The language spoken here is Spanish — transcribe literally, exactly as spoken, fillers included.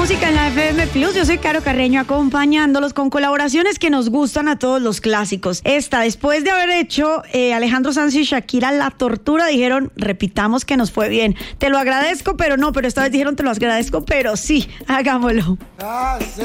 música en la F M Plus. Yo soy Caro Carreño, acompañándolos con colaboraciones que nos gustan a todos los clásicos. Esta, después de haber hecho eh, Alejandro Sanz y Shakira La Tortura, dijeron, repitamos que nos fue bien. Te lo agradezco, pero no, pero esta vez dijeron, te lo agradezco, pero sí, hagámoslo. Hace